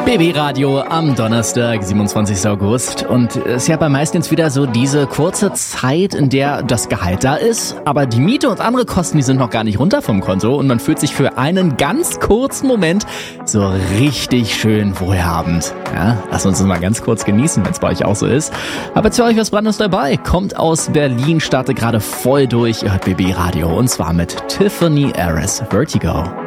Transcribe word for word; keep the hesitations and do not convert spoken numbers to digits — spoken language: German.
B B Radio am Donnerstag, siebenundzwanzigsten August. Und es ist ja bei meistens wieder so diese kurze Zeit, in der das Gehalt da ist, aber die Miete und andere Kosten, die sind noch gar nicht runter vom Konto und man fühlt sich für einen ganz kurzen Moment so richtig schön wohlhabend. Ja, lasst uns das mal ganz kurz genießen, wenn es bei euch auch so ist. Aber zu euch was Brandnes dabei. Kommt aus Berlin, startet gerade voll durch. Ihr hört B B Radio und zwar mit Tiffany Harris, Vertigo.